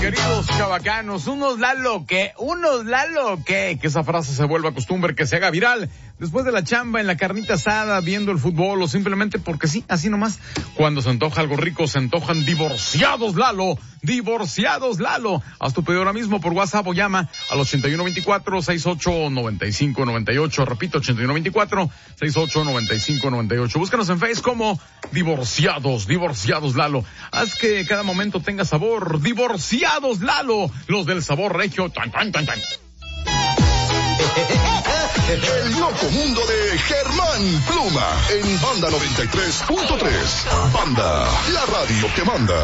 Queridos chavacanos, unos Lalo que esa frase se vuelva costumbre, que se haga viral después de la chamba, en la carnita asada, viendo el fútbol o simplemente porque sí, así nomás. Cuando se antoja algo rico, se antojan divorciados Lalo. Haz tu pedido ahora mismo por WhatsApp o llama al 8124-689598. Repito, 8124-689598. Búscanos en Facebook como Divorciados Lalo. Haz que cada momento tenga sabor. Divorciados Lalo, los del sabor regio. Tan. El loco mundo de Germán Pluma en Banda 93.3. Banda, la radio que manda.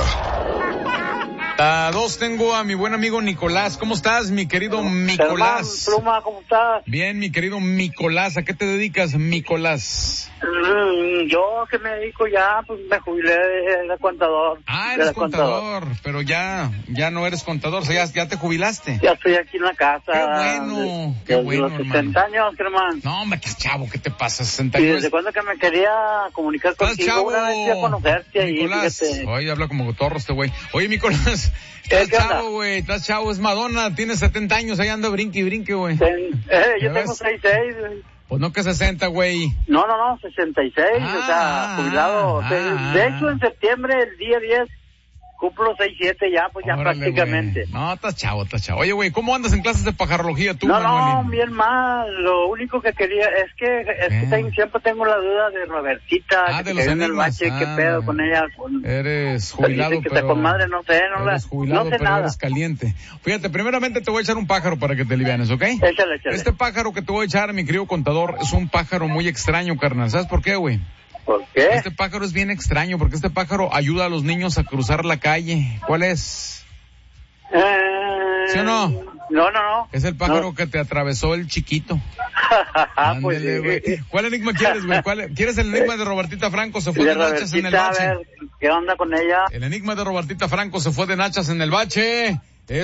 A dos tengo a mi buen amigo Nicolás. ¿Cómo estás, mi querido Nicolás? Germán Pluma, ¿cómo estás? Bien, mi querido Nicolás. ¿A qué te dedicas, Nicolás? Yo que me dedico ya, pues me jubilé de contador. Ah, eres contador, pero ya no eres contador, o sea, ya te jubilaste. Ya estoy aquí en la casa. Qué bueno, los 60 años, Germán. No, hombre, qué chavo, ¿qué te pasa? 60 ¿Y años. desde cuándo que me quería comunicar contigo? Chavo. Una vez fui a conocerte ahí, Nicolás. fíjate. Oye, habla como torro este güey. Oye, Nicolás, estás chavo, güey, estás chavo, es Madonna, tienes 70 años, ahí anda brinque, güey. Yo tengo 66, güey. Pues no que 60, güey. No, 66, o sea, jubilado. De hecho, en septiembre, el día 10, cumplo 6-7 ya, pues ya. Órale, prácticamente. Wey. No, estás chavo. Oye, güey, ¿cómo andas en clases de pajarología tú, No, bien mal. Lo único que quería es que siempre tengo la duda de Robertita, de los enigmas. En el bache, qué pedo con ella. Eres jubilado, que pero... con madre, no sé, jubilado, no sé pero nada. Eres caliente. Fíjate, primeramente te voy a echar un pájaro para que te alivianes, ¿ok? Échale. Este pájaro que te voy a echar, mi querido contador, es un pájaro muy extraño, carnal. ¿Sabes por qué, güey? ¿Por qué? Este pájaro es bien extraño porque este pájaro ayuda a los niños a cruzar la calle. ¿Cuál es? ¿Sí o no? No. Es el pájaro que te atravesó el chiquito. Pues ándale, güey. ¿Cuál enigma quieres, güey? ¿Quieres el enigma de Robertita Franco? Se fue de nachas en el bache. A ver, ¿qué onda con ella? El enigma de Robertita Franco se fue de nachas en el bache.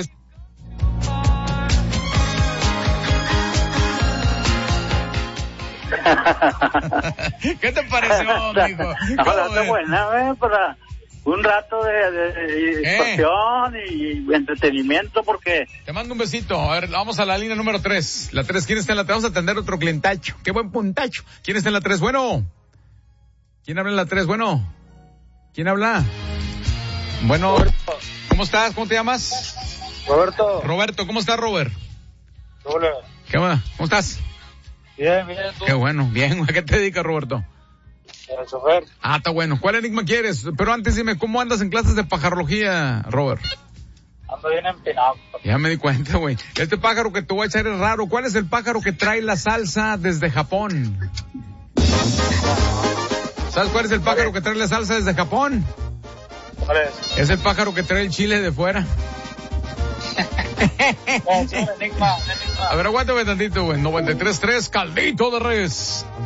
¿Qué te pareció, amigo? Está buena, para un rato de distracción y entretenimiento, porque... Te mando un besito. A ver, vamos a la línea número 3. La 3, ¿quién está en la 3? Vamos a atender otro clientacho. Qué buen puntacho. ¿Quién está en la 3? Bueno. ¿Quién habla en la 3? Bueno. ¿Quién habla? Bueno. Roberto. ¿Cómo estás? ¿Cómo te llamas? Roberto, ¿cómo estás, Robert? Hola. ¿Qué onda? ¿Cómo estás? Bien, ¿tú? Qué bueno, bien. ¿A qué te dedicas, Roberto? El chofer. Ah, está bueno. ¿Cuál enigma quieres? Pero antes dime, ¿cómo andas en clases de pajarología, Robert? Ando bien empinado. Ya me di cuenta, güey. Este pájaro que te voy a echar es raro. ¿Cuál es el pájaro que trae la salsa desde Japón? ¿Sabes cuál es el pájaro que trae la salsa desde Japón? ¿Cuál es? Es el pájaro que trae el chile de fuera. Es un enigma. A ver, aguántame tantito, güey. 93.3, caldito de res.